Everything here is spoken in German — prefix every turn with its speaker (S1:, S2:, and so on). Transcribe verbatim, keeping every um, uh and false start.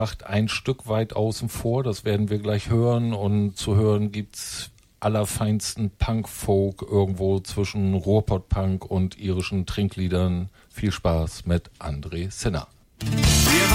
S1: macht ein Stück weit außen vor, das werden wir gleich hören. Und zu hören gibt's allerfeinsten Punk-Folk irgendwo zwischen Ruhrpott-Punk und irischen Trinkliedern. Viel Spaß mit André Sinner.